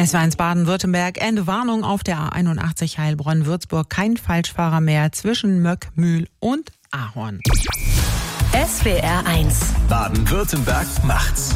SWR1 Baden-Württemberg, Ende Warnung auf der A81 Heilbronn-Würzburg. Kein Falschfahrer mehr zwischen Möck, Mühl und Ahorn. SWR1 Baden-Württemberg macht's.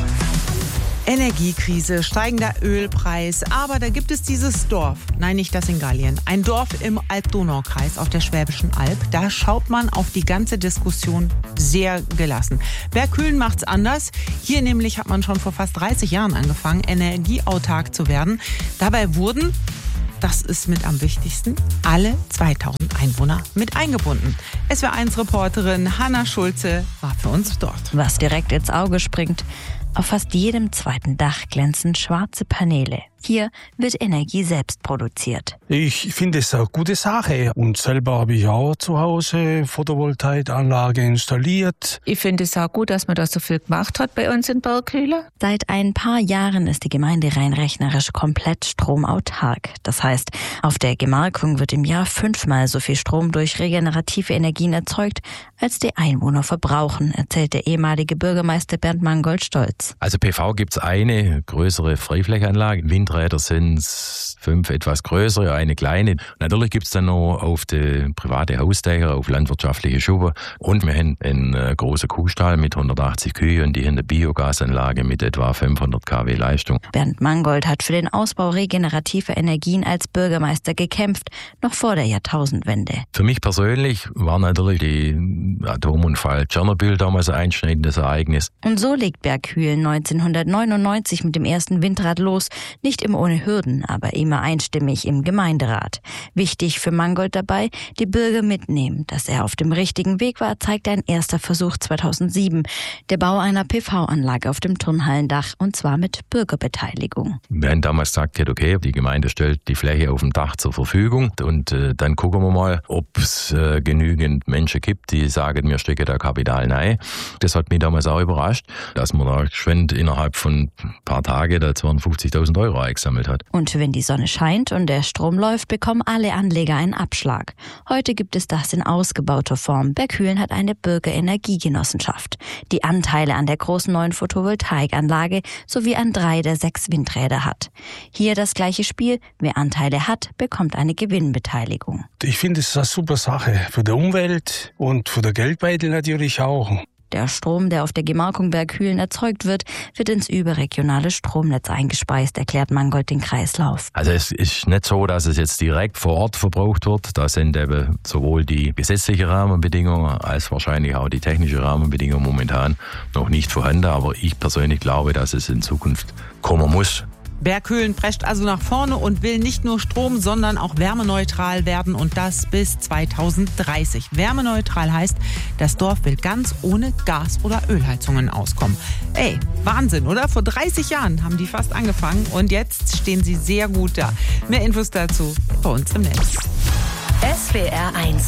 Energiekrise, steigender Ölpreis, aber da gibt es dieses Dorf, nein, nicht das in Gallien, ein Dorf im Alb-Donau-Kreis auf der Schwäbischen Alb. Da schaut man auf die ganze Diskussion sehr gelassen. Berghülen macht's anders. Hier nämlich hat man schon vor fast 30 Jahren angefangen, energieautark zu werden. Dabei wurden, das ist mit am wichtigsten, alle 2000 Einwohner mit eingebunden. SWR1-Reporterin Hanna Schulze war für uns dort. Was direkt ins Auge springt: Auf fast jedem zweiten Dach glänzen schwarze Paneele. Hier wird Energie selbst produziert. Ich finde es eine gute Sache. Und selber habe ich auch zu Hause Photovoltaikanlage installiert. Ich finde es auch gut, dass man das so viel gemacht hat bei uns in Berghülen. Seit ein paar Jahren ist die Gemeinde rein rechnerisch komplett stromautark. Das heißt, auf der Gemarkung wird im Jahr 5-mal so viel Strom durch regenerative Energien erzeugt, als die Einwohner verbrauchen, erzählt der ehemalige Bürgermeister Bernd Mangold stolz. Also PV gibt's eine größere Freiflächenanlage. Windräder sind 5 etwas größere, eine kleine. Natürlich gibt's dann noch auf die private Hausdächer, auf landwirtschaftliche Schuppen. Und wir haben einen großen Kuhstall mit 180 Kühe und die haben eine Biogasanlage mit etwa 500 kW Leistung. Bernd Mangold hat für den Ausbau regenerativer Energien als Bürgermeister gekämpft, noch vor der Jahrtausendwende. Für mich persönlich war natürlich die Atomunfall Tschernobyl damals ein einschneidendes Ereignis. Und so legt Berghülen 1999 mit dem ersten Windrad los. Nicht immer ohne Hürden, aber immer einstimmig im Gemeinderat. Wichtig für Mangold dabei, die Bürger mitnehmen. Dass er auf dem richtigen Weg war, zeigt ein erster Versuch 2007. Der Bau einer PV-Anlage auf dem Turnhallendach, und zwar mit Bürgerbeteiligung. Wir haben damals gesagt, okay, die Gemeinde stellt die Fläche auf dem Dach zur Verfügung und dann gucken wir mal, ob es genügend Menschen gibt, die sagen, wir stecken da Kapital rein. Das hat mich damals auch überrascht, dass man da geschwind innerhalb von ein paar Tagen da 250.000 € eingesammelt hat. Und wenn die Sonne scheint und der Strom läuft, bekommen alle Anleger einen Abschlag. Heute gibt es das in ausgebauter Form. Berghülen hat eine Bürgerenergiegenossenschaft. Die Anteile an der großen neuen Photovoltaikanlage sowie an 3 der 6 Windräder hat. Hier das gleiche Spiel. Wer Anteile hat, bekommt eine Gewinnbeteiligung. Ich finde es eine super Sache für die Umwelt und für den Geldbeutel natürlich auch. Der Strom, der auf der Gemarkung Berghülen erzeugt wird, wird ins überregionale Stromnetz eingespeist, erklärt Mangold den Kreislauf. Also es ist nicht so, dass es jetzt direkt vor Ort verbraucht wird. Da sind eben sowohl die gesetzlichen Rahmenbedingungen als wahrscheinlich auch die technischen Rahmenbedingungen momentan noch nicht vorhanden. Aber ich persönlich glaube, dass es in Zukunft kommen muss. Berghülen prescht also nach vorne und will nicht nur Strom, sondern auch wärmeneutral werden, und das bis 2030. Wärmeneutral heißt, das Dorf will ganz ohne Gas- oder Ölheizungen auskommen. Ey, Wahnsinn, oder? Vor 30 Jahren haben die fast angefangen und jetzt stehen sie sehr gut da. Mehr Infos dazu bei uns im Netz. SWR1